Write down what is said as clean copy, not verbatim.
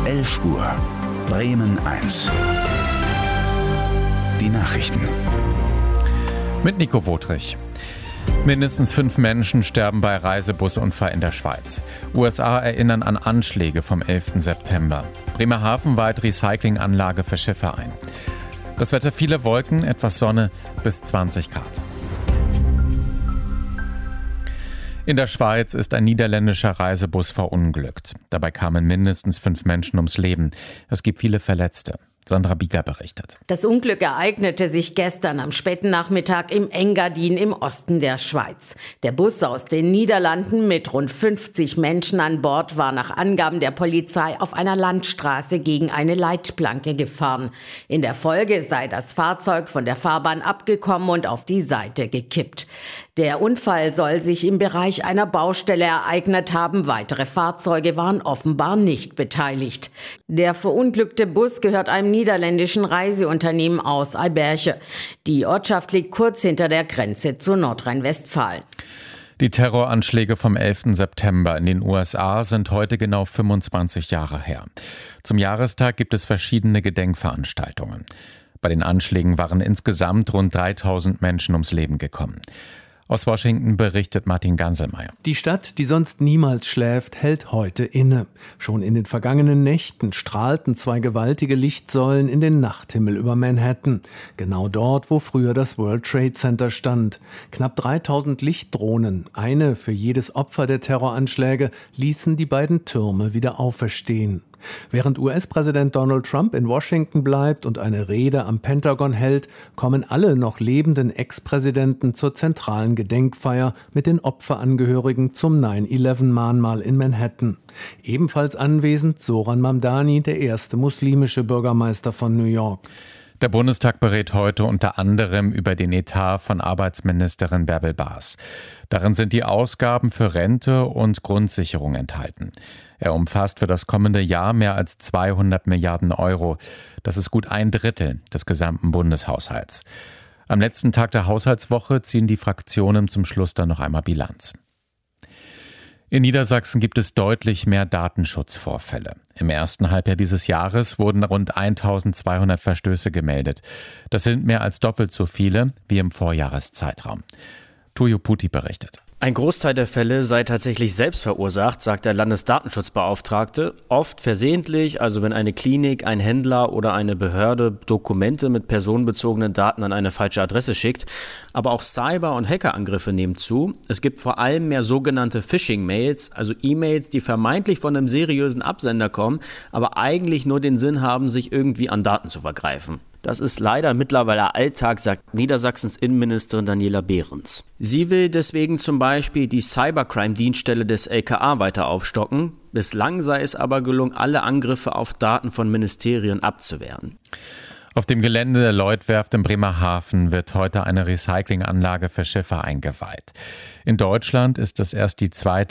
11 Uhr. Bremen 1. Die Nachrichten. Mit Nico Wotrich. Mindestens 5 Menschen sterben bei Reisebusunfall in der Schweiz. USA erinnern an Anschläge vom 11. September. Bremerhaven weiht Recyclinganlage für Schiffe ein. Das Wetter: viele Wolken, etwas Sonne, bis 20 Grad. In der Schweiz ist ein niederländischer Reisebus verunglückt. Dabei kamen mindestens 5 Menschen ums Leben. Es gibt viele Verletzte. Sandra Bieger berichtet. Das Unglück ereignete sich gestern am späten Nachmittag im Engadin im Osten der Schweiz. Der Bus aus den Niederlanden mit rund 50 Menschen an Bord war nach Angaben der Polizei auf einer Landstraße gegen eine Leitplanke gefahren. In der Folge sei das Fahrzeug von der Fahrbahn abgekommen und auf die Seite gekippt. Der Unfall soll sich im Bereich einer Baustelle ereignet haben. Weitere Fahrzeuge waren offenbar nicht beteiligt. Der verunglückte Bus gehört einem niederländischen Reiseunternehmen aus Alberche. Die Ortschaft liegt kurz hinter der Grenze zu Nordrhein-Westfalen. Die Terroranschläge vom 11. September in den USA sind heute genau 25 Jahre her. Zum Jahrestag gibt es verschiedene Gedenkveranstaltungen. Bei den Anschlägen waren insgesamt rund 3000 Menschen ums Leben gekommen. Aus Washington berichtet Martin Ganselmeier. Die Stadt, die sonst niemals schläft, hält heute inne. Schon in den vergangenen Nächten strahlten 2 gewaltige Lichtsäulen in den Nachthimmel über Manhattan. Genau dort, wo früher das World Trade Center stand. Knapp 3000 Lichtdrohnen, eine für jedes Opfer der Terroranschläge, ließen die beiden Türme wieder auferstehen. Während US-Präsident Donald Trump in Washington bleibt und eine Rede am Pentagon hält, kommen alle noch lebenden Ex-Präsidenten zur zentralen Gedenkfeier mit den Opferangehörigen zum 9/11-Mahnmal in Manhattan. Ebenfalls anwesend Zoran Mamdani, der erste muslimische Bürgermeister von New York. Der Bundestag berät heute unter anderem über den Etat von Arbeitsministerin Bärbel Baas. Darin sind die Ausgaben für Rente und Grundsicherung enthalten. Er umfasst für das kommende Jahr mehr als 200 Milliarden Euro. Das ist gut 1/3 des gesamten Bundeshaushalts. Am letzten Tag der Haushaltswoche ziehen die Fraktionen zum Schluss dann noch einmal Bilanz. In Niedersachsen gibt es deutlich mehr Datenschutzvorfälle. Im ersten Halbjahr dieses Jahres wurden rund 1200 Verstöße gemeldet. Das sind mehr als doppelt so viele wie im Vorjahreszeitraum. Tujo Puti berichtet. Ein Großteil der Fälle sei tatsächlich selbst verursacht, sagt der Landesdatenschutzbeauftragte. Oft versehentlich, also wenn eine Klinik, ein Händler oder eine Behörde Dokumente mit personenbezogenen Daten an eine falsche Adresse schickt. Aber auch Cyber- und Hackerangriffe nehmen zu. Es gibt vor allem mehr sogenannte Phishing-Mails, also E-Mails, die vermeintlich von einem seriösen Absender kommen, aber eigentlich nur den Sinn haben, sich irgendwie an Daten zu vergreifen. Das ist leider mittlerweile Alltag, sagt Niedersachsens Innenministerin Daniela Behrens. Sie will deswegen zum Beispiel die Cybercrime-Dienststelle des LKA weiter aufstocken. Bislang sei es aber gelungen, alle Angriffe auf Daten von Ministerien abzuwehren. Auf dem Gelände der Lloydwerft in Bremerhaven wird heute eine Recyclinganlage für Schiffe eingeweiht. In Deutschland ist es erst die zweite